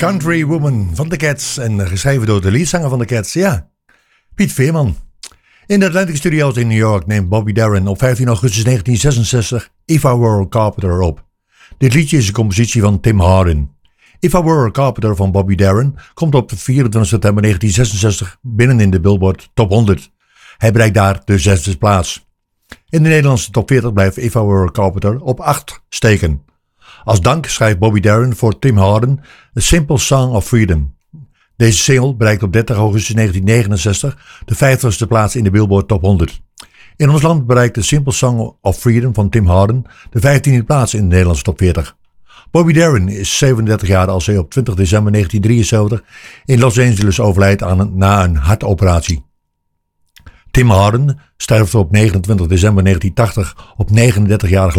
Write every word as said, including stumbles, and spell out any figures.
Country Woman van de Cats en geschreven door de leadzanger van de Cats, ja, Piet Veerman. In de Atlantic Studios in New York neemt Bobby Darin op vijftien augustus negentien zesenzestig If I Were a Carpenter op. Dit liedje is een compositie van Tim Hardin. If I Were a Carpenter van Bobby Darin komt op vierentwintig september negentien zesenzestig binnen in de Billboard Top honderd. Hij bereikt daar de zesde plaats. In de Nederlandse top veertig blijft If I Were a Carpenter op acht steken. Als dank schrijft Bobby Darin voor Tim Hardin A Simple Song of Freedom. Deze single bereikt op dertig augustus negentien negenenzestig de vijftigste plaats in de Billboard Top honderd. In ons land bereikt A Simple Song of Freedom van Tim Hardin de vijftiende plaats in de Nederlandse top veertig. Bobby Darin is zevenendertig jaar als hij op twintig december negentien drieënzeventig in Los Angeles overlijdt aan een, na een hartoperatie. Tim Hardin sterft op negenentwintig december negentien tachtig op negenendertigjarige